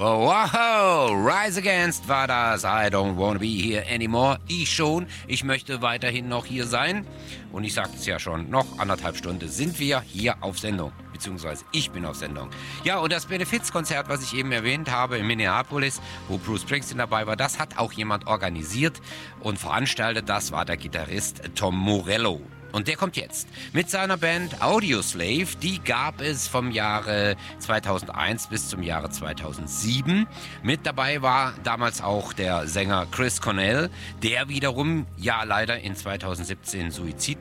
Wow, Rise Against war das. I don't wanna be here anymore. Ich schon. Ich möchte weiterhin noch hier sein. Und ich sagte es ja schon, noch 1,5 Stunden sind wir hier auf Sendung. Beziehungsweise ich bin auf Sendung. Ja, und das Benefizkonzert, was ich eben erwähnt habe in Minneapolis, wo Bruce Springsteen dabei war, das hat auch jemand organisiert und veranstaltet. Das war der Gitarrist Tom Morello. Und der kommt jetzt mit seiner Band Audioslave. Die gab es vom Jahre 2001 bis zum Jahre 2007. Mit dabei war damals auch der Sänger Chris Cornell, der wiederum ja leider in 2017 Suizid